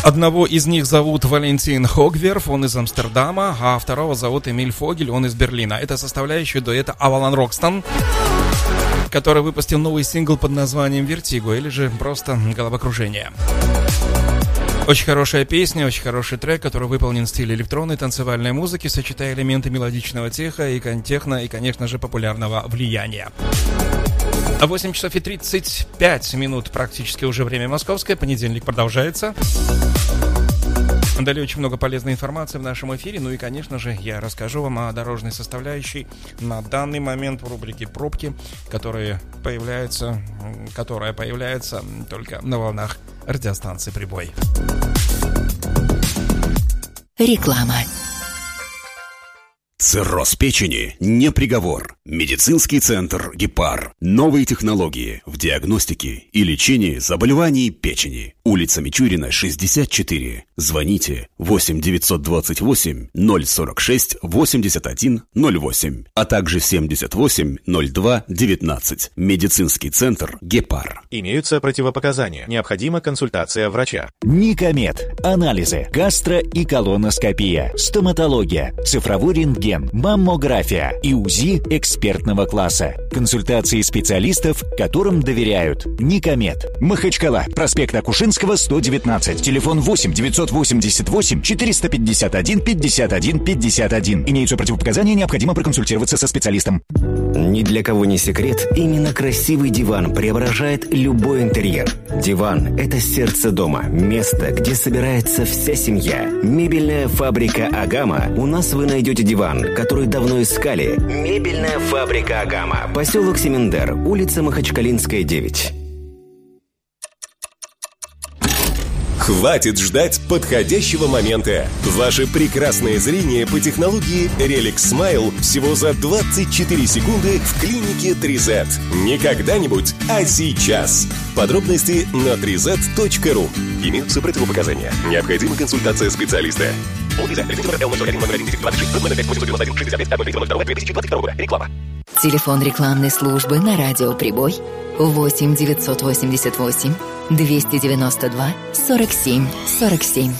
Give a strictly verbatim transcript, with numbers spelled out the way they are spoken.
Одного из них зовут Валентин Хогверф, он из Амстердама, а второго зовут Эмиль Фогель, он из Берлина. Это составляющие дуэта Авалон Рокстон, который выпустил новый сингл под названием «Вертиго» или же просто «Головокружение». Очень хорошая песня, очень хороший трек, который выполнен в стиле электронной танцевальной музыки, сочетая элементы мелодичного теха и техно, и, конечно же, популярного влияния. восемь часов и тридцать пять минут, практически уже время московское, понедельник продолжается. Далее очень много полезной информации в нашем эфире. Ну и, конечно же, я расскажу вам о дорожной составляющей на данный момент в рубрике «Пробки», которые появляются, которая появляется только на волнах радиостанции «Прибой». Реклама. Цирроз печени не приговор. Медицинский центр «Гепар». Новые технологии в диагностике и лечении заболеваний печени. Улица Мичурина, шестьдесят четыре. Звоните восемь девятьсот двадцать восемь ноль сорок шесть восемьдесят один ноль восемь, а также семьдесят восемь ноль два девятнадцать. Медицинский центр «Гепар». Имеются противопоказания. Необходима консультация врача. Никомед. Анализы. Гастро- и колоноскопия. Стоматология. Цифровой рентген. Маммография. И УЗИ экспертного класса. Консультации специалистов, которым доверяют. Никомед. Махачкала. Проспект Акушинского, сто девятнадцать. Телефон восемь девятьсот восемьдесят восемь четыреста пятьдесят один пятьдесят один пятьдесят один. Имеются противопоказания, необходимо проконсультироваться со специалистом. Ни для кого не секрет, именно красивый диван преображает любой интерьер. Диван – это сердце дома, место, где собирается вся семья. Мебельная фабрика «Агама». У нас вы найдете диван, который давно искали. Мебельная фабрика «Агама». Поселок Семендер, улица Махачкалинская, девять. Хватит ждать подходящего момента. Ваше прекрасное зрение по технологии Relix Smile всего за двадцать четыре секунды в клинике три зет. Не когда-нибудь, а сейчас. Подробности на три зет точка ру. Имеются противопоказания. Необходима консультация специалиста. Телефон рекламной службы на радио «Прибой» восемь девятьсот восемьдесят восемь двести девяносто два сорок семь сорок семь.